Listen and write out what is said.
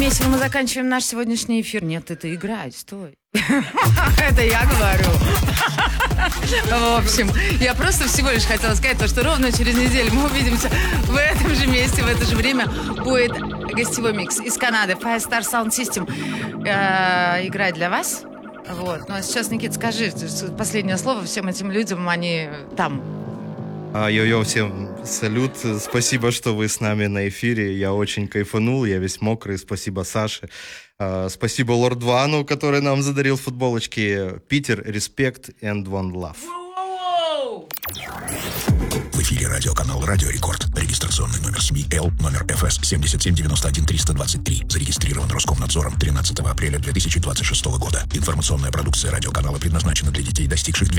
Денис, мы заканчиваем наш сегодняшний эфир. Нет, это играй, стой. Это я говорю. В общем, я просто всего лишь хотела сказать то, что ровно через неделю мы увидимся в этом же месте, в это же время. Будет гостевой микс из Канады. Five Star Sound System играет для вас. Вот. Ну а сейчас, Никит, скажи последнее слово всем этим людям, они там. Йо-йо, всем салют. Спасибо, что вы с нами на эфире. Я очень кайфанул, я весь мокрый. Спасибо Саше. Спасибо Лорд Вану, который нам задарил футболочки. Питер, респект and one love. В эфире радиоканал «Радио Рекорд». Регистрационный номер СМИ Л, номер ФС 7791-323. Зарегистрирован Роскомнадзором 13 апреля 2026 года. Информационная продукция радиоканала предназначена для детей, достигших